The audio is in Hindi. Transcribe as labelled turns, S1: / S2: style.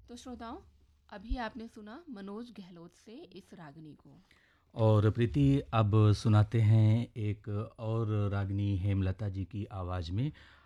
S1: तो श्रोताओं, अभी आपने सुना मनोज गहलोत से इस रागनी को।
S2: और प्रीति अब सुनाते हैं एक और रागनी हेमलता जी की आवाज़ में।